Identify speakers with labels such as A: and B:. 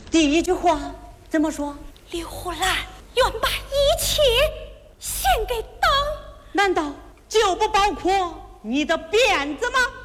A: 第一句话怎么说？
B: 刘胡兰愿把一切献给党。
A: 难道就不包括你的辫子吗？